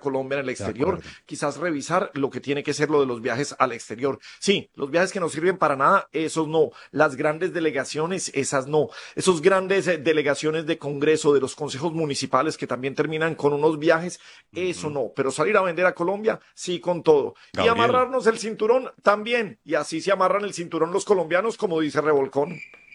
Colombia en el De exterior, acuerdo. quizás revisar lo que tiene que ser lo de los viajes al exterior. Sí, los viajes que no sirven para nada, esos no. Las grandes delegaciones, esas no. Esos grandes delegaciones de Congreso, de los consejos municipales que también terminan con unos viajes, eso Ujú. no. Pero salir a vender a Colombia, sí, con todo. Y Gabriel. amarrarnos el cinturón también. Y así se amarran el cinturón los colombianos, como dice Revolcón.